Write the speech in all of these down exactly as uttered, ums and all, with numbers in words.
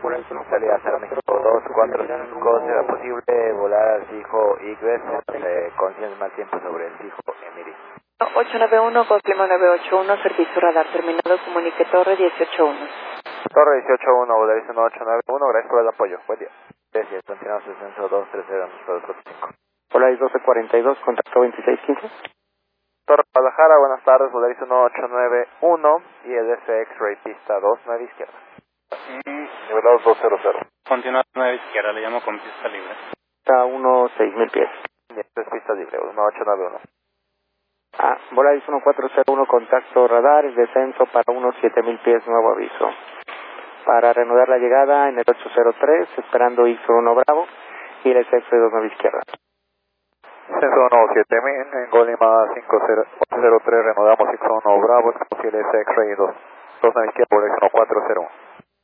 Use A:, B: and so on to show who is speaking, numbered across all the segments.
A: Salida cero México dos cuatro cinco, será posible volar al fijo Igles eh, con cien mal tiempo sobre el fijo Emiri.
B: ocho nueve uno, Coslima nueve ocho uno, servicio radar terminado, comunique Torre dieciocho uno.
A: Torre dieciocho uno, Volaris uno ocho nueve uno, gracias por el apoyo, buen día. Gracias, continuamos descenso dos tres cero, dos cuatro cinco.
C: Volaris doce cuarenta y dos, contacto veintiséis quince.
A: Torre Guadalajara, buenas tardes, Volaris uno ocho nueve uno y el S X-Ray pista dos nueve izquierda.
D: Y
A: Nivelados dos cero cero.
D: continúa nueve izquierda, le llamo con pista libre.
C: Está uno seis mil pies.
A: Y esto es pista libre, uno ocho nueve uno.
C: Ah, Volaris uno cuatro cero uno, contacto radar, descenso para unos siete mil pies, nuevo aviso. Para reanudar la llegada en el ocho cero tres, esperando I X uno Bravo y el S X dos nueve izquierda.
A: Descenso uno siete mil, en Golima cinco cero tres, reanudamos I X uno Bravo, es posible S X-Ray dos nueve izquierda, Volaris uno cuatro cero uno.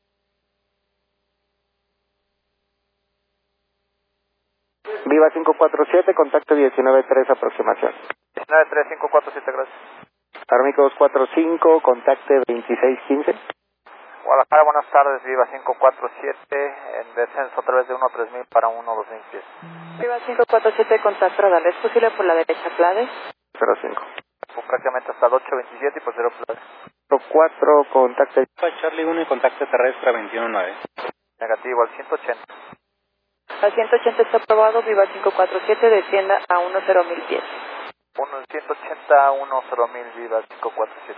C: Viva cinco cuatro siete, contacto diecinueve tres, aproximación.
A: diecinueve tres cinco cuatro siete, gracias.
C: Aeroméxico dos cuatro cinco, contacte veintiséis quince.
A: Guadalajara, buenas tardes, Viva cinco cuatro siete, en descenso a través de uno tres mil para uno dos mil pies.
B: Viva cinco cuatro siete, contacto radar, ¿es posible por la derecha, Plade?
C: cero cinco.
A: Prácticamente hasta el ocho veintisiete y posterior plano.
C: cero cuatro, contacte.
D: Charlie uno y contacto terrestre veintiuno nueve.
A: Negativo al ciento ochenta.
B: Al ciento ochenta está aprobado, Viva cinco cuatro siete, descienda a uno cero mil pies.
A: uno ciento ochenta, uno cero mil, Viva cinco cuatro siete.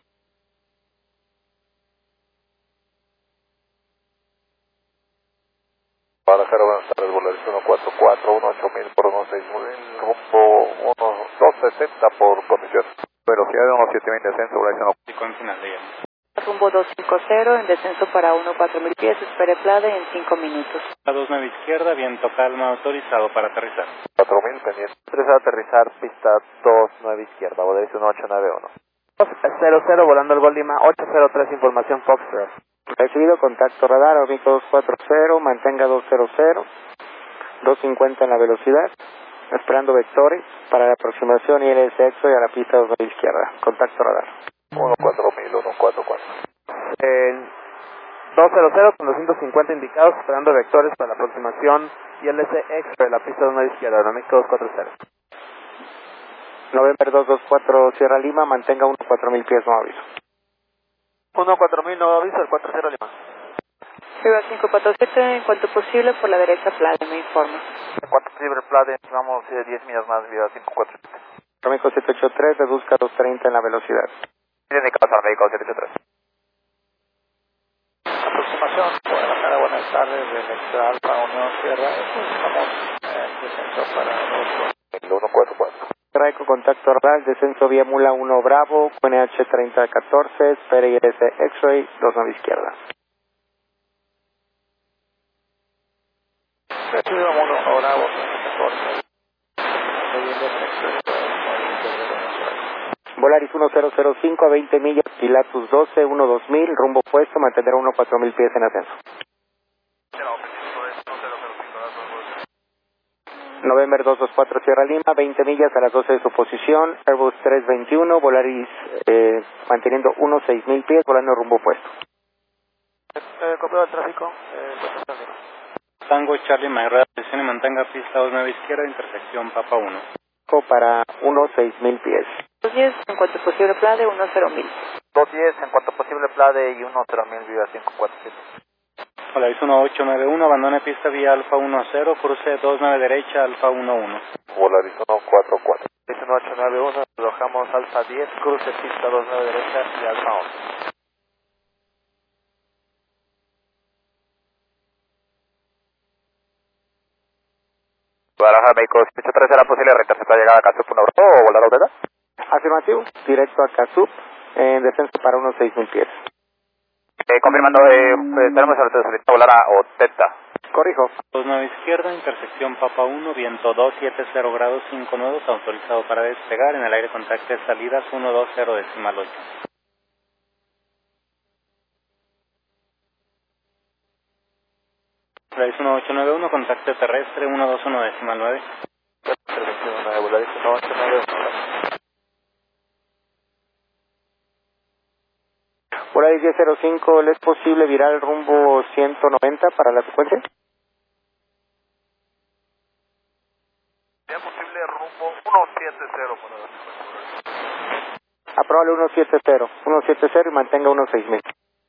A: Guadalajara, buenas tardes, Volaris uno cuatro cuatro, uno ocho mil por uno seis mil, rumbo uno dos sesenta por condición. Velocidad de uno siete mil, descenso, Volaris uno.
D: Y con final de ella.
B: Rumbo dos cinco cero, en descenso para uno cuatro mil pies, espere Plade en cinco minutos.
D: A dos nueve izquierda, viento calma, autorizado para aterrizar.
A: cuatro mil pendiente. tres a aterrizar, pista dos nueve izquierda, Volaris uno ocho nueve uno. cero cero, volando el Gol Lima, ocho cero tres, información Foxtrot.
C: Recibido, contacto radar, Aeroméxico dos cuatro cero, mantenga dos cero cero, dos cincuenta en la velocidad, esperando vectores para la aproximación y el S X y a la pista dos nueve izquierda. Contacto radar.
A: uno cuatro mil, uno cuatro cuatro. En dos cero cero con doscientos cincuenta indicados, esperando vectores para la aproximación y el S X de la pista de una izquierda, Aeroméxico dos cuatro cero.
C: November dos dos cuatro, Sierra Lima, mantenga uno cuatro mil pies, no aviso.
A: uno cuatro mil, nuevo aviso, el cuatro cero Lima.
B: Viva cinco cuatro siete, en cuanto posible por la derecha, Plade, me informa.
A: En cuanto posible, Plade, vamos eh, diez millas más, Viva cinco cuatro siete.
C: Aeroméxico siete ocho tres, reduzca dos treinta en la velocidad.
A: Indicados Aeroméxico siete ocho tres. Aproximación, Guadalajara, buenas tardes, de Extra Alfa Unión Sierra, estamos en descenso para el uno cuatro cuatro.
C: Traico, contacto radar, descenso vía Mula uno Bravo, Q N H treinta catorce, espere I S X-Ray dos nueve izquierda.
A: Recibido uno Bravo, catorce.
C: Volaris uno cero cero cinco a veinte millas, Pilatus doce, uno dos mil, rumbo opuesto, mantendrá uno cuatro mil pies en ascenso. November dos dos cuatro, Sierra Lima, veinte millas a las doce de su posición, Airbus tres veintiuno, Volaris eh, manteniendo uno seis mil pies, volando rumbo opuesto.
A: Eh, copio del tráfico, eh,
D: Tango Charlie Mayra, presione y mantenga pista dos nueve izquierda, intersección Papa uno.
C: Para uno seis mil pies.
B: dos diez, en cuanto posible Plade, uno cero mil.
A: dos diez, en cuanto posible Plade y uno cero mil, Viva cinco cuatro siete.
D: Volaris uno ocho nueve uno, abandone pista vía Alfa uno cero, cruce dos nueve derecha, Alfa uno uno.
A: Volaris uno cuatro cuatro. uno ocho nueve uno, alojamos Alfa diez, cruce pista dos nueve derecha y Alfa once. Guadalajara, México siete ocho tres, ¿será posible reinterceptar llegada a Casup uno Bravo o volar a Odeda?
C: Afirmativo, directo a Casup, en descenso para unos seis mil pies.
A: Eh, confirmando, eh, tenemos el solicitar volar a Oteta.
C: Corrijo.
D: dos nueve izquierda, intersección Papa uno, viento dos siete cero grados cinco nudos, autorizado para despegar, en el aire contacte salidas uno dos cero decimal ocho. Volaris uno ocho nueve uno, contacto terrestre uno dos uno decimal nueve.
A: Volaris uno ocho nueve uno.
C: Volaris diez cero cinco, ¿le es posible virar el rumbo ciento noventa para la secuencia?
A: ¿Es posible rumbo ciento setenta para la secuencia?
C: Aprobable ciento setenta, ciento setenta y mantenga ciento seis mil.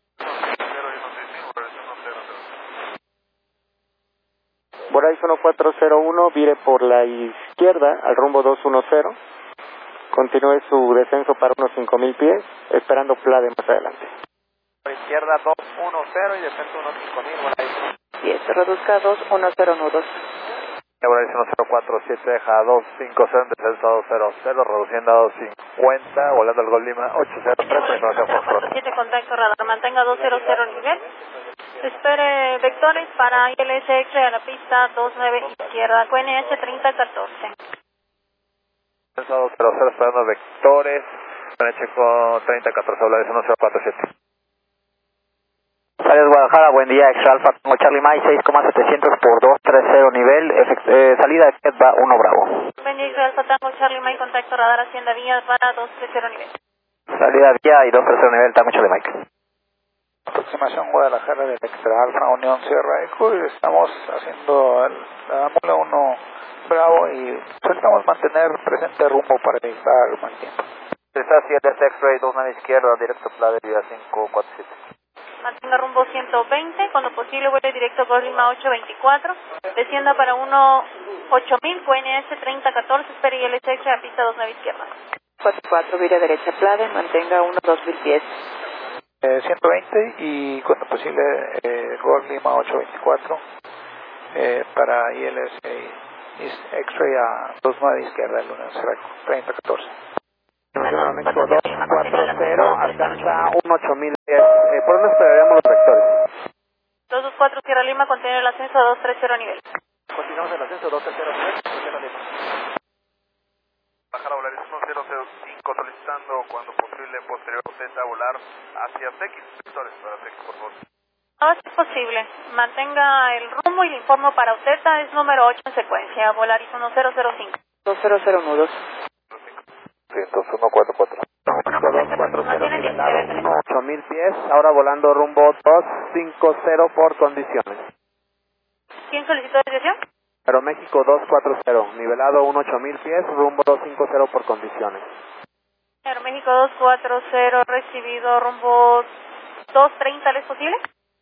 C: Verizon uno cuatro cero uno, vire por la izquierda al rumbo doscientos diez. Continúe su descenso para unos cinco mil pies, esperando Plade más adelante.
A: Por izquierda doscientos diez y descenso unos cinco mil. Verizon
B: diez, reduzca a dos uno cero nudos.
A: Verizon uno cero cuatro siete, deja a doscientos cincuenta, descenso a doscientos reduciendo a doscientos cincuenta, volando al Gol Lima ocho cero tres, información por
E: siete, contacto radar, mantenga doscientos nivel. Espere vectores para I L S X a la pista veintinueve izquierda, Q N H treinta catorce.
A: Descenso a doscientos esperando vectores, Q N H con treinta catorce, Verizon uno cero cuatro siete.
F: Salidas Guadalajara, buen día, Extra Alfa, tengo Charlie Mike, seis coma setecientos por doscientos treinta nivel, efect, eh, salida de va uno Bravo.
E: Buen día, Extra Alfa, tengo Charlie Mike, contacto radar, Hacienda Vía para doscientos treinta nivel.
F: Salida vía y doscientos treinta nivel, tengo Charlie Mike.
G: Aproximación Guadalajara del Extra Alfa, Unión Sierra Eco, y estamos haciendo el, la mula uno Bravo y intentamos mantener presente rumbo para evitar mal tiempo.
A: Está siete X-Ray, dos nave izquierda, directo Plade, vía cinco cuatro siete.
E: Mantenga rumbo ciento veinte, cuando posible vuele directo Gol Lima ocho veinticuatro, descienda para uno ocho mil, Q N S treinta catorce, espere I L S X a pista veintinueve izquierda.
B: cuatro cuatro, vire derecha Plade, mantenga uno dos mil pies.
G: Eh, ciento veinte y cuando posible eh, Gol Lima ocho veinticuatro eh, para I L S X-Ray a dos nueve izquierda, el Unión Sierra Eco, treinta catorce.
A: México dos cuatro cero, alcanza un ocho mil pies. Eh, ¿Por dónde esperaríamos los vectores?
E: dos dos cuatro Sierra Lima, contener el ascenso a doscientos treinta nivel.
A: Continuamos el ascenso doscientos treinta nivel, Sierra Lima. Bajar a volar uno cero cero cinco, solicitando cuando posible posterior Z volar hacia T X. Vectores para T X, por favor.
E: No es posible. Mantenga el rumbo y le informo para Uteta, es número ocho en secuencia, Volaris uno cero cero cinco.
B: dos cero cero nudos.
A: uno cuatro cuatro. ocho mil pies, ahora volando rumbo doscientos cincuenta por condiciones.
E: ¿Quién solicitó desviación?
A: Aeroméxico dos cuatro cero, nivelado uno ocho mil pies, rumbo doscientos cincuenta por condiciones.
E: Aeroméxico dos cuatro cero, recibido rumbo doscientos treinta, ¿es posible?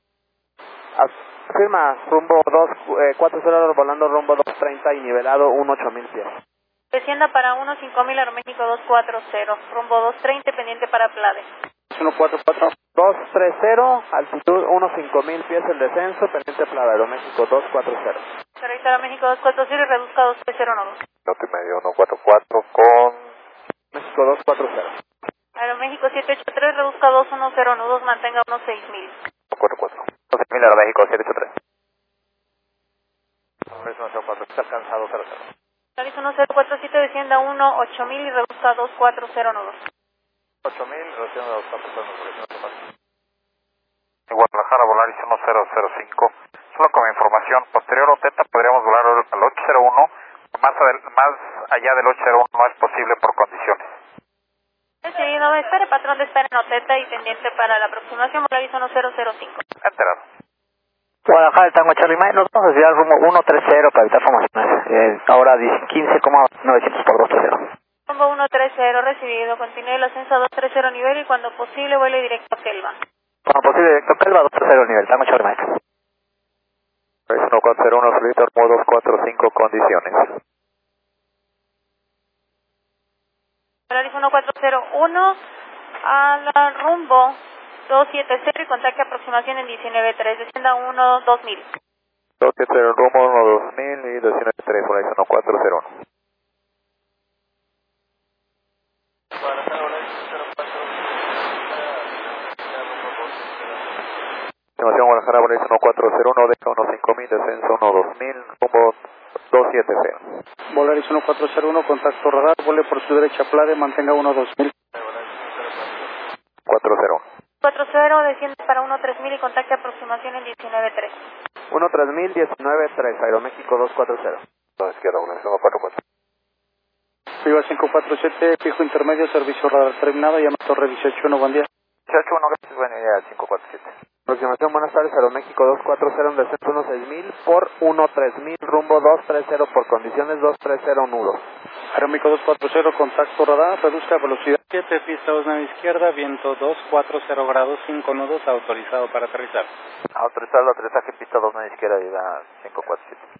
A: Afirma, rumbo dos cuatro cero, volando rumbo doscientos treinta y nivelado uno ocho mil pies.
E: Descienda para uno cinco mil, Aeroméxico dos cuatro cero, rumbo doscientos treinta, pendiente para Plade.
C: uno cuatro cuatro.
A: dos treinta, altitud uno cinco mil pies el descenso, pendiente Plade, Aeroméxico dos cuatro cero.
E: Correcto, Aeroméxico dos cuatro cero y reduzca a doscientos treinta nodos.
A: Norte medio uno cuatro cuatro con México dos cuatro cero.
E: Aeroméxico siete ocho tres, reduzca a doscientos diez nudos, mantenga unos seis mil.
A: cuatro cuatro. doce mil Aeroméxico siete ocho tres. uno cero cuatro, está alcanzado cero cero.
E: Volaris uno cero cuatro siete, descienda uno ocho mil y reduzca a doscientos cuarenta nudos.
A: ocho mil, reduciendo a doscientos cuarenta nudos. Guadalajara, Volaris uno cero cero cinco. Solo como información, posterior a Oteta podríamos volar al ocho cero uno, más, adel, más allá del ocho cero uno no es posible por condiciones.
E: Sí, no, espere, patrón de espera en Oteta y pendiente para la aproximación, Volaris uno cero cero cinco.
A: Enterado.
F: Guadalajara, Tango Charlie Mike, nos vamos a desviar al rumbo ciento treinta para evitar formaciones, eh, ahora quince coma novecientos por doscientos treinta.
E: Rumbo ciento treinta, recibido, continúe el ascenso a doscientos treinta nivel y cuando posible vuele directo a Kelva.
F: Cuando posible directo Kelva, doscientos treinta nivel, Tango Charlie Mike.
A: uno cuatro cero uno, solicito rumbo dos cuatro cinco, condiciones.
E: Volaris uno cuatro cero uno, al rumbo dos siete cero y contacte aproximación en diecinueve tres, descienda uno dos mil.
A: dos siete cero, rumbo uno dos mil y diecinueve tres, Volaris uno cuatro cero uno. Estimación Guadalajara, Volaris uno cuatro cero uno, deja uno cinco mil, descenso uno dos mil, rumbo dos siete cero.
C: Volaris uno cuatro cero uno, contacto radar, vole por su derecha Plade, mantenga uno dos mil.
A: cuatro cero uno.
E: cuatro cero, desciende para uno tres mil y contacte aproximación en diecinueve tres.
A: uno tres mil, diecinueve tres, Aeroméxico dos cuatro cero. No, izquierda, uno cuatro cuatro.
C: Viva cinco cuatro siete, fijo intermedio, servicio radar terminado, llama Torre dieciocho uno, buen día.
A: ocho uno, gracias, bueno, ya cinco cuatro siete.
C: Aproximación, buenas tardes, Aeroméxico dos cuatro cero en descenso uno seis mil por uno tres mil, rumbo dos tres cero por condiciones dos tres cero nudos.
D: Aeroméxico dos cuatro cero, contacto radar, reduzca velocidad siete, pista dos nave izquierda, viento dos cuatro cero grados, cinco nudos, autorizado para aterrizar.
A: Autorizado el aterrizaje, pista dos nave izquierda, y da cinco cuatro siete.